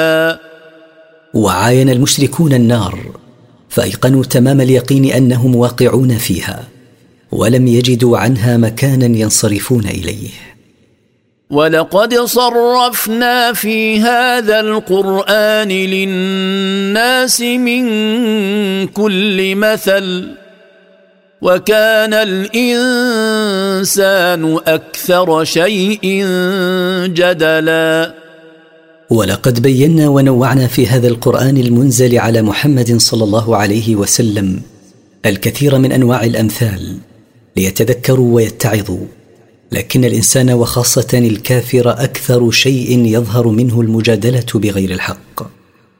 وعاين المشركون النار فأيقنوا تمام اليقين أنهم واقعون فيها، ولم يجدوا عنها مكانا ينصرفون إليه. ولقد صرفنا في هذا القرآن للناس من كل مثل وكان الإنسان أكثر شيء جدلا. ولقد بينا ونوعنا في هذا القرآن المنزل على محمد صلى الله عليه وسلم الكثير من أنواع الأمثال ليتذكروا ويتعظوا، لكن الإنسان وخاصة الكافر أكثر شيء يظهر منه المجادلة بغير الحق.